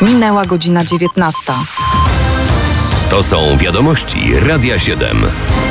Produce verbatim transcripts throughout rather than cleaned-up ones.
Minęła godzina dziewiętnasta. To są wiadomości Radia siedem.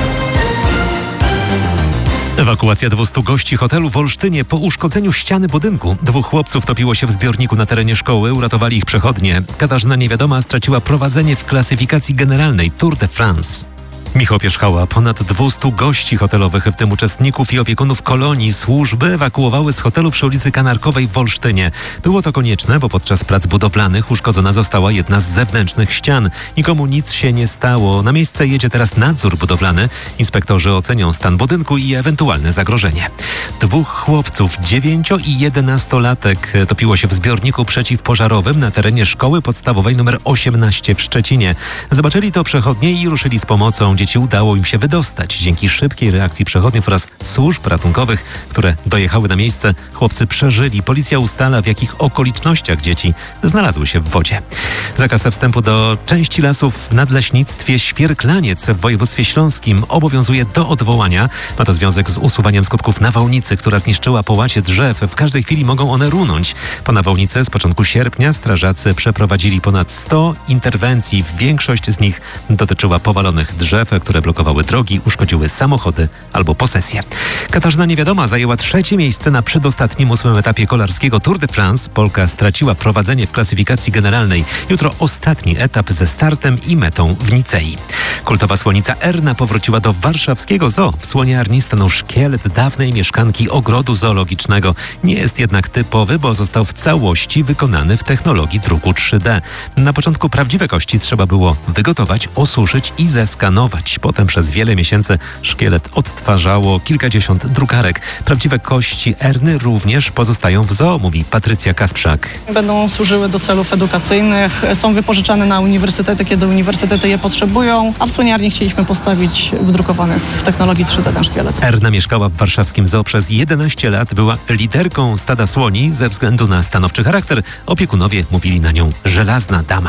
Ewakuacja dwustu gości hotelu w Olsztynie po uszkodzeniu ściany budynku. Dwóch chłopców topiło się w zbiorniku na terenie szkoły, uratowali ich przechodnie. Katarzyna Niewiadoma straciła prowadzenie w klasyfikacji generalnej Tour de France. Michał Pierzchała, ponad dwustu gości hotelowych, w tym uczestników i opiekunów kolonii, służby ewakuowały z hotelu przy ulicy Kanarkowej w Olsztynie. Było to konieczne, bo podczas prac budowlanych uszkodzona została jedna z zewnętrznych ścian. Nikomu nic się nie stało. Na miejsce jedzie teraz nadzór budowlany. Inspektorzy ocenią stan budynku i ewentualne zagrożenie. Dwóch chłopców, dziewięcio i jedenastolatek, topiło się w zbiorniku przeciwpożarowym na terenie szkoły podstawowej nr osiemnaście w Szczecinie. Zobaczyli to przechodnie i ruszyli z pomocą. Dzieci udało im się wydostać. Dzięki szybkiej reakcji przechodniów oraz służb ratunkowych, które dojechały na miejsce, chłopcy przeżyli. Policja ustala, w jakich okolicznościach dzieci znalazły się w wodzie. Zakaz wstępu do części lasów w Nadleśnictwie Świerklaniec w województwie śląskim obowiązuje do odwołania. Ma to związek z usuwaniem skutków nawałnicy, która zniszczyła połacie drzew. W każdej chwili mogą one runąć. Po nawałnicy z początku sierpnia strażacy przeprowadzili ponad sto interwencji. Większość z nich dotyczyła powalonych drzew, które blokowały drogi, uszkodziły samochody albo posesje. Katarzyna Niewiadoma zajęła trzecie miejsce na przedostatnim ósmym etapie kolarskiego Tour de France. Polka straciła prowadzenie w klasyfikacji generalnej. Jutro ostatni etap ze startem i metą w Nicei. Kultowa słonica Erna powróciła do warszawskiego zoo. W słoniarni stanął szkielet dawnej mieszkanki ogrodu zoologicznego. Nie jest jednak typowy, bo został w całości wykonany w technologii druku trzy D. Na początku prawdziwe kości trzeba było wygotować, osuszyć i zeskanować. Potem przez wiele miesięcy szkielet odtwarzało kilkadziesiąt drukarek. Prawdziwe kości Erny również pozostają w zoo, mówi Patrycja Kasprzak. Będą służyły do celów edukacyjnych, są wypożyczane na uniwersytety, kiedy uniwersytety je potrzebują, a w słoniarni chcieliśmy postawić wydrukowany w technologii trzy D ten szkielet. Erna mieszkała w warszawskim zoo przez jedenaście lat, była liderką stada słoni. Ze względu na stanowczy charakter opiekunowie mówili na nią żelazna dama.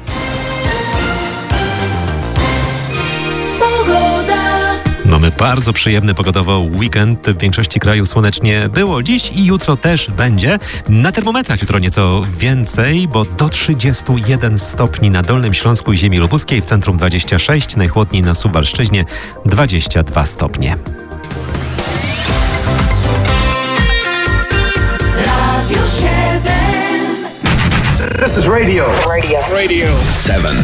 Mamy bardzo przyjemny pogodowo weekend. W większości kraju słonecznie było dziś i jutro też będzie. Na termometrach jutro nieco więcej, bo do trzydziestu jeden stopni na Dolnym Śląsku i ziemi lubuskiej, w centrum dwadzieścia sześć, najchłodniej na Suwalszczyźnie dwadzieścia dwa stopnie. This is radio. Radio. Radio. seven.